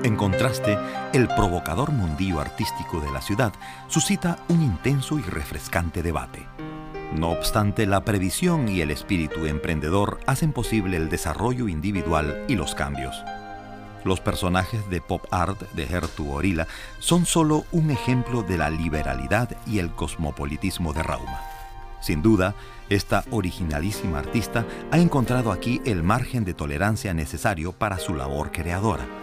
En contraste, el provocador mundillo artístico de la ciudad suscita un intenso y refrescante debate. No obstante, la previsión y el espíritu emprendedor hacen posible el desarrollo individual y los cambios. Los personajes de pop art de Hertu Orila son solo un ejemplo de la liberalidad y el cosmopolitismo de Rauma. Sin duda, esta originalísima artista ha encontrado aquí el margen de tolerancia necesario para su labor creadora.